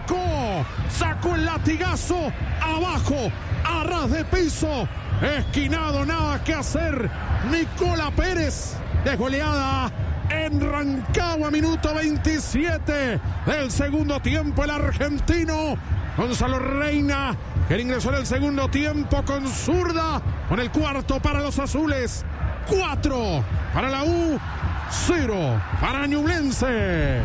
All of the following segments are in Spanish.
sacó el latigazo abajo, a ras de piso, esquinado, nada que hacer. Nicola Pérez, desgoleada en Rancagua, minuto 27 del segundo tiempo. El argentino Gonzalo Reina, que ingresó en el segundo tiempo con zurda, con el cuarto para los azules, 4 para la U, 0 para Ñublense.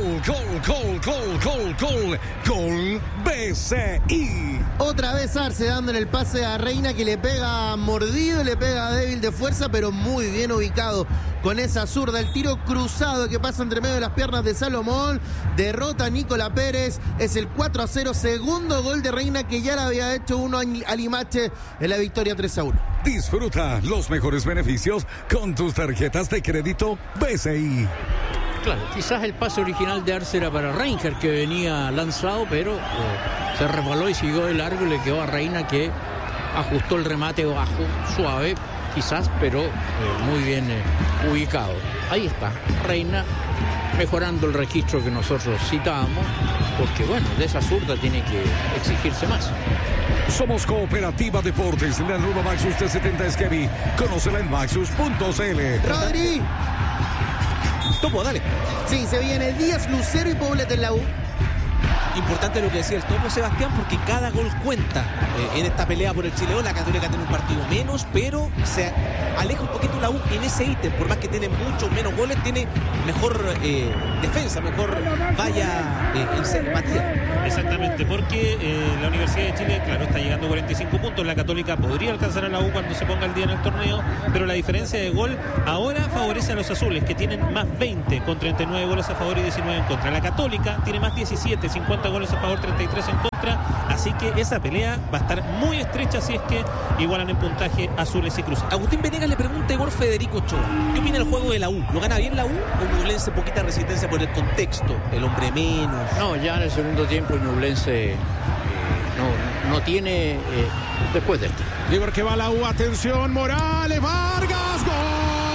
Gol BCI. Otra vez Arce dándole el pase a Reina, que le pega mordido, le pega débil de fuerza, pero muy bien ubicado con esa zurda. El tiro cruzado que pasa entre medio de las piernas de Salomón, derrota a Nicola Pérez. Es el 4-0, segundo gol de Reina, que ya le había hecho uno a Limache en la victoria 3-1. Disfruta los mejores beneficios con tus tarjetas de crédito BCI. Claro, quizás el pase original de Arce era para Reinhardt, que venía lanzado, pero se resbaló y siguió de largo y le quedó a Reina, que ajustó el remate bajo, suave, quizás, pero muy bien ubicado. Ahí está, Reina mejorando el registro que nosotros citábamos, porque bueno, de esa zurda tiene que exigirse más. Somos Cooperativa Deportes, la nueva Maxus T70 Esquevi. Conócela en maxus.cl. Rodri. Topo, dale. Sí, se viene Díaz, Lucero y Poblete en la U. Importante lo que decía el Topo, Sebastián, porque cada gol cuenta en esta pelea por el Chile. La Católica tiene un partido menos, pero se aleja un poquito la U en ese ítem. Por más que tiene muchos menos goles, tiene mejor defensa, mejor valla en serio, Matías. Exactamente, porque la Universidad de Chile, claro, está llegando a 45 puntos. La Católica podría alcanzar a la U cuando se ponga el día en el torneo, pero la diferencia de gol ahora favorece a los azules, que tienen más 20 con 39 goles a favor y 19 en contra. La Católica tiene más 17, 50 goles a favor, 33 en contra. Así que esa pelea va a estar muy estrecha si es que igualan en puntaje azules y cruces. Agustín Venegas le pregunta a Igor Federico Ochoa, ¿qué opina del juego de la U? ¿Lo gana bien la U o Ñublense poquita resistencia por el contexto? El hombre menos. No, ya en el segundo tiempo Ñublense no tiene después de esto. Libre que va la U, atención, Morales, Vargas, gol.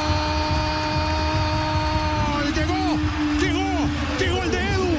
Llegó el de Edu.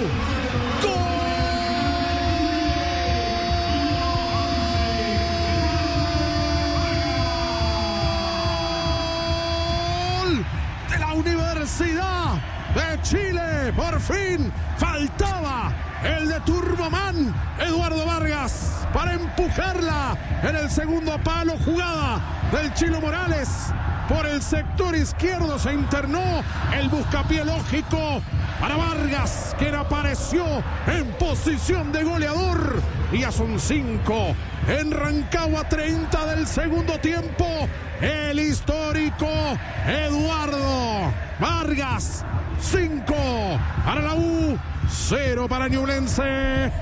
Gol de la Universidad de Chile, por fin. Faltaba el de Turboman, Eduardo Vargas, para empujarla en el segundo palo. Jugada del Chilo Morales por el sector izquierdo, se internó el buscapié lógico para Vargas, quien apareció en posición de goleador. Y ya son 5 en Rancagua, 30 del segundo tiempo. El histórico Eduardo Vargas, 5 para la U, 0 para Ñublense.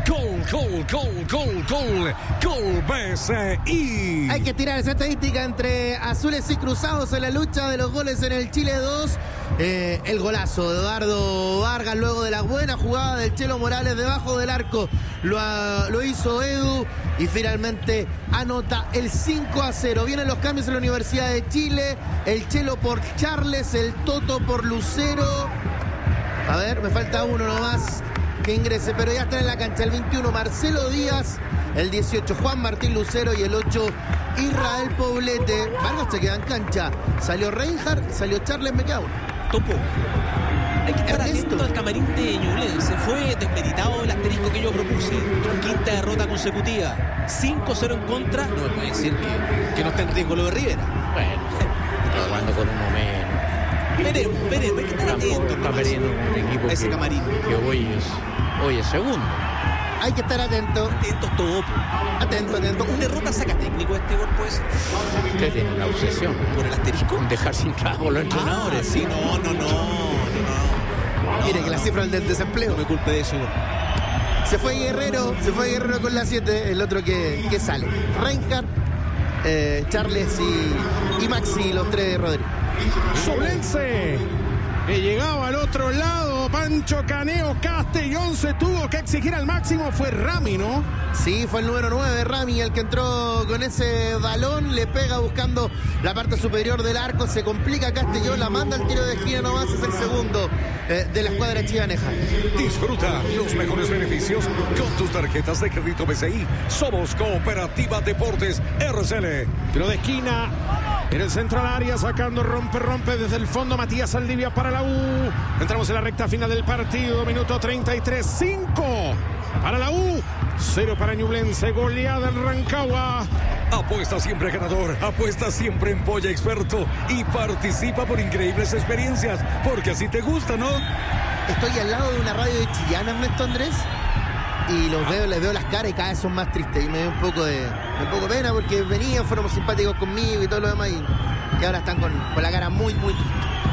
Gol BCI. Hay que tirar esa estadística entre azules y cruzados en la lucha de los goles en el Chile 2. El golazo de Eduardo Vargas luego de la buena jugada del Chelo Morales debajo del arco. Lo hizo Edu y finalmente anota el 5-0. Vienen los cambios en la Universidad de Chile. El Chelo por Charles, el Toto por Lucero. A ver, me falta uno nomás que ingrese, pero ya está en la cancha. El 21, Marcelo Díaz. El 18, Juan Martín Lucero. Y el 8, Israel Poblete. Vargas se queda en cancha. Salió Reinhardt, salió Charles, me queda uno. Topo, hay que estar atento al camarín de Ñublense. Fue desmeditado el asterisco que yo propuse. Quinta derrota consecutiva, 5-0 en contra. No me puede decir que no está en riesgo lo de Rivera. Bueno, está jugando con uno menos. Veremos, hay que estar atento. Está perdiendo un equipo ese camarín que hoy es segundo. Hay que estar atento. Atentos todo. Atento. Un derrota saca técnico este gol, pues. Usted tiene una obsesión por el asterisco. Dejar sin trabajo a los entrenadores. Sí, no. Mire que la cifra del desempleo. No me culpe de eso. Se fue Guerrero con la 7. El otro que sale. Reinhardt, Charles y Maxi, los tres de Rodríguez. Ñublense, que llegaba al otro lado, Pancho Caneo. Castellón se tuvo que exigir al máximo. Fue Rami, ¿no? Sí, fue el número 9, Rami, el que entró con ese balón. Le pega buscando la parte superior del arco. Se complica Castellón, la manda al tiro de esquina nomás. Es el segundo de la escuadra chivaneja. Disfruta los mejores beneficios con tus tarjetas de crédito BCI. Somos Cooperativa Deportes RCL. Tiro de esquina en el centro al área, sacando rompe desde el fondo Matías Saldivia para la U. Entramos en la recta final del partido, minuto 33, 5 para la U, 0 para Ñublense, goleada en Rancagua. Apuesta siempre ganador, apuesta siempre en Polla Experto y participa por increíbles experiencias, porque así te gusta, ¿no? Estoy al lado de una radio de Chillán, Ernesto Andrés, y los veo, les veo las caras y cada vez son más tristes y me da un poco de pena porque venían, fueron simpáticos conmigo y todo lo demás y ahora están con la cara muy triste.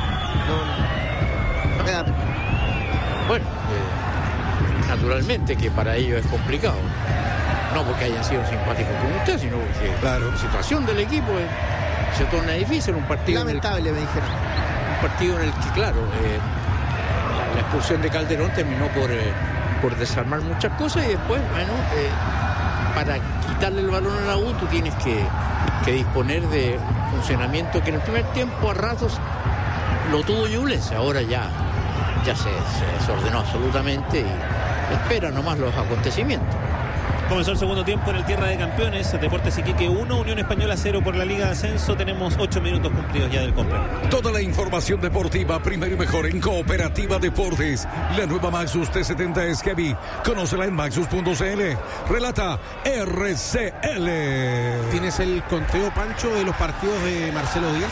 No me da pena. Bueno, naturalmente que para ellos es complicado. No porque hayan sido simpáticos con usted, sino porque la situación del equipo se torna difícil. Un partido lamentable, me dijeron. Un partido en el que, claro, la expulsión de Calderón terminó por desarmar muchas cosas y después, bueno, para quitarle el balón a la U tú tienes que disponer de funcionamiento que en el primer tiempo a ratos lo tuvo Ñublense, ahora ya se desordenó absolutamente y espera nomás los acontecimientos. Comenzó el segundo tiempo en el Tierra de Campeones, Deportes Iquique 1, Unión Española 0 por la Liga de Ascenso. Tenemos 8 minutos cumplidos ya del complemento. Toda la información deportiva, primero y mejor en Cooperativa Deportes. La nueva Maxus T70 es heavy. Conócela en maxus.cl. Relata RCL. ¿Tienes el conteo, Pancho, de los partidos de Marcelo Díaz?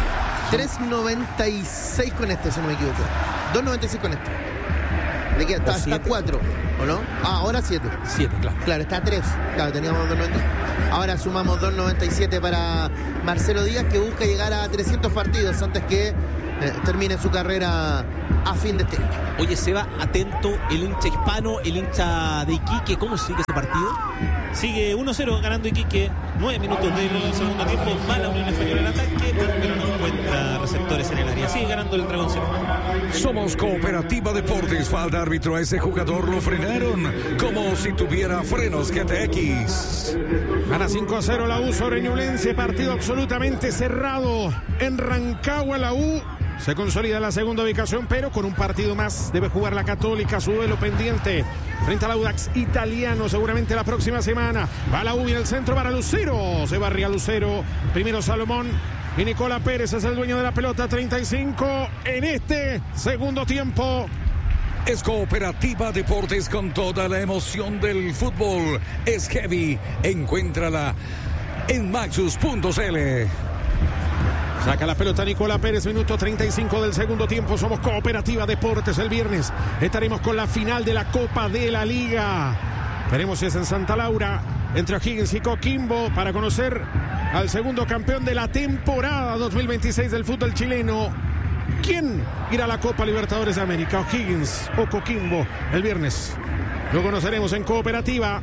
3.96 con este, si no me equivoco. 2.96 con este. Le queda, está 4, ¿o no? Ahora 7. 7, claro. Claro, está 3. Claro, teníamos 2.90. Ahora sumamos 2.97 para Marcelo Díaz, que busca llegar a 300 partidos antes que termine su carrera a fin de este año. Oye, Seba, atento, el hincha hispano, el hincha de Iquique, ¿cómo sigue ese partido? Sigue 1-0 ganando Iquique, 9 minutos del segundo tiempo, va la Unión Española en ataque, pero no encuentra receptores en el área. Sigue ganando el Dragón 0. Somos Cooperativa Deportes. Falta árbitro, a ese jugador lo frenaron como si tuviera frenos GTX. Gana 5-0 la U sobre Ñublense, partido absolutamente cerrado en Rancagua. La U se consolida en la segunda ubicación, pero con un partido más debe jugar la Católica, su duelo pendiente frente al Audax italiano, seguramente la próxima semana. Va la U en el centro para Lucero, se barría Lucero, primero Salomón y Nicola Pérez es el dueño de la pelota, 35 en este segundo tiempo. Es Cooperativa Deportes con toda la emoción del fútbol. Es heavy, encuéntrala en maxus.cl. Saca la pelota Nicola Pérez, minuto 35 del segundo tiempo. Somos Cooperativa Deportes. El viernes estaremos con la final de la Copa de la Liga. Veremos si es en Santa Laura, entre O'Higgins y Coquimbo, para conocer al segundo campeón de la temporada 2026 del fútbol chileno. ¿Quién irá a la Copa Libertadores de América? ¿O'Higgins o Coquimbo? El viernes lo conoceremos en Cooperativa.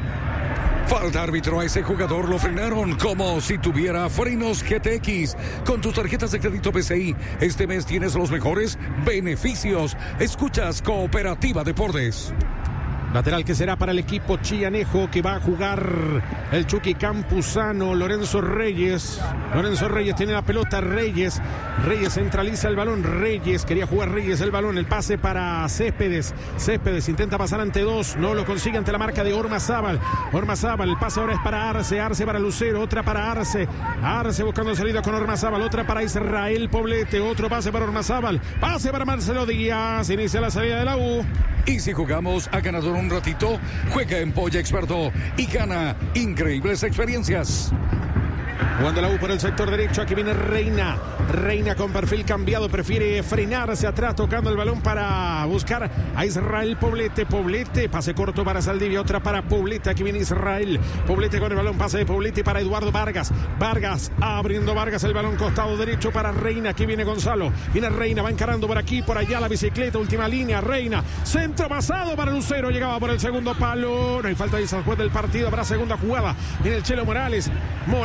Falta árbitro, a ese jugador lo frenaron como si tuviera frenos GTX. Con tus tarjetas de crédito BCI, este mes tienes los mejores beneficios. Escuchas Cooperativa Deportes. Lateral que será para el equipo chillanejo, que va a jugar el Chucky Campuzano. Lorenzo Reyes tiene la pelota. Reyes centraliza el balón. Reyes quería jugar el balón. El pase para Céspedes intenta pasar ante dos, no lo consigue ante la marca de Ormazábal. El pase ahora es para Arce para Lucero, otra para Arce buscando salida con Ormazábal, otra para Israel Poblete, otro pase para Ormazábal, pase para Marcelo Díaz, inicia la salida de la U. Y si jugamos a ganador un ratito, juega en Polla Experto y gana increíbles experiencias. Jugando la U por el sector derecho, aquí viene Reina con perfil cambiado, prefiere frenarse atrás, tocando el balón para buscar a Israel Poblete, pase corto para Saldivia, otra para Poblete, aquí viene Israel Poblete con el balón, pase de Poblete para Eduardo Vargas, abriendo Vargas el balón costado derecho para Reina, aquí viene Gonzalo, viene Reina, va encarando por aquí, por allá la bicicleta, última línea, Reina, centro pasado para Lucero, llegaba por el segundo palo, no hay falta, dice el juez del partido, habrá segunda jugada, viene el Chelo Morales con el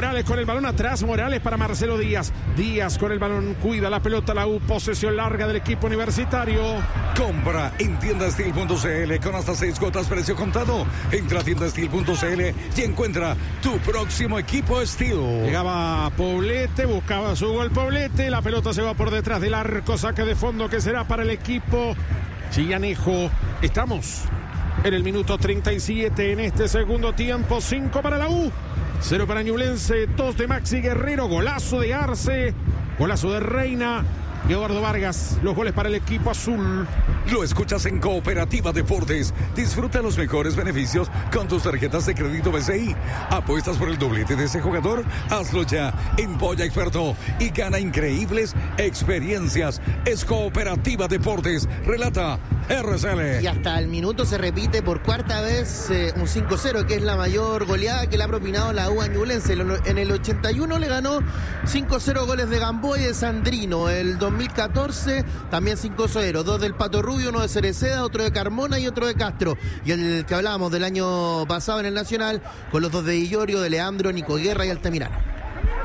el balón atrás. Morales para Marcelo Díaz. Díaz con el balón. Cuida la pelota. La U. Posesión larga del equipo universitario. Compra en tiendastil.cl con hasta 6 cuotas precio contado. Entra a tiendastil.cl y encuentra tu próximo equipo Steel. Llegaba Poblete, buscaba su gol Poblete. La pelota se va por detrás del arco. Saque de fondo que será para el equipo chillanejo. Estamos en el minuto 37 en este segundo tiempo. 5 para la U, 0 para Ñublense, 2 de Maxi Guerrero. Golazo de Arce, golazo de Reina y Eduardo Vargas. Los goles para el equipo azul. Lo escuchas en Cooperativa Deportes. Disfruta los mejores beneficios con tus tarjetas de crédito BCI. ¿Apuestas por el doblete de ese jugador? Hazlo ya en Polla Experto y gana increíbles experiencias. Es Cooperativa Deportes. Relata RCL. Y hasta el minuto se repite por cuarta vez un 5-0, que es la mayor goleada que le ha propinado la U a Ñublense. En el 81 le ganó 5-0 goles de Gamboa y de Sandrino. El 2014 también 5-0. 2 del Pato Rubio, 1 de Cereceda, otro de Carmona y otro de Castro. Y el que hablábamos del año pasado en el Nacional, con los 2 de Illorio, de Leandro, Nico Guerra y Altamirano.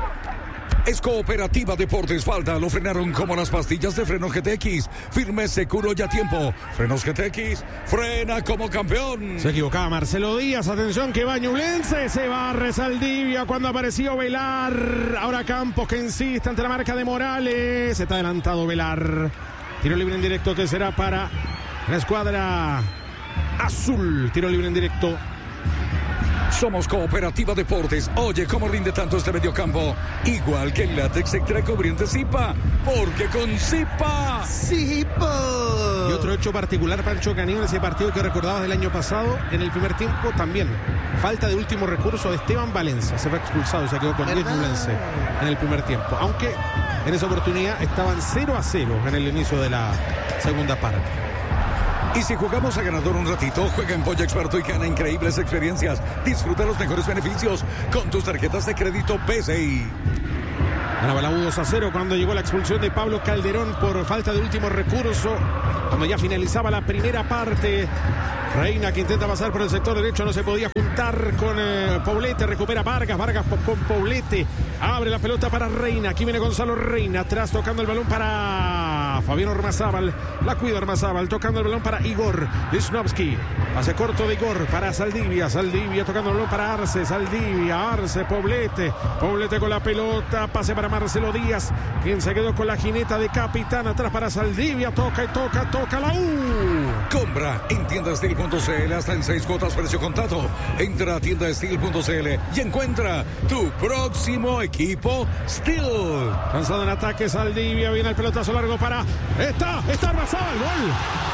Es Cooperativa Deportes. Falta, lo frenaron como las pastillas de freno GTX. Firme, seguro y a tiempo. Frenos GTX, frena como campeón. Se equivocaba Marcelo Díaz. Atención que va Ñublense. Se barre Saldivia cuando apareció Velar. Ahora Campos que insiste ante la marca de Morales. Está adelantado Velar. Tiro libre en directo que será para la escuadra azul. Tiro libre en directo. Somos Cooperativa Deportes. Oye, ¿cómo rinde tanto este mediocampo? Igual que el látex extra cubriente Zipa. Porque con Zipa... ¡Zipa! Y otro hecho particular, Pancho Canino, en ese partido que recordabas del año pasado, en el primer tiempo también. Falta de último recurso de Esteban Valencia. Se fue expulsado y se quedó con 10 Ñublense en el primer tiempo. Aunque en esa oportunidad estaban 0-0 en el inicio de la segunda parte. Y si jugamos a ganador un ratito, juega en Polla Experto y gana increíbles experiencias. Disfruta los mejores beneficios con tus tarjetas de crédito PCI. Ganaba la U 2-0 cuando llegó la expulsión de Pablo Calderón por falta de último recurso. Cuando ya finalizaba la primera parte. Reina que intenta pasar por el sector derecho, no se podía juntar con Poblete, recupera Vargas con Poblete, abre la pelota para Reina, aquí viene Gonzalo Reina, atrás tocando el balón para Fabián Ormazábal, la cuida Ormazábal, tocando el balón para Igor Lichnowsky, pase corto de Igor para Saldivia tocando el balón para Arce, Arce, Poblete con la pelota, pase para Marcelo Díaz, quien se quedó con la jineta de capitán, atrás para Saldivia, toca la U. Compra en tiendastil.cl hasta en 6 cuotas precio contado. Entra a tiendastil.cl y encuentra tu próximo equipo Steel. Lanzado en ataque Saldivia, viene el pelotazo largo para... Está Ormazábal, gol.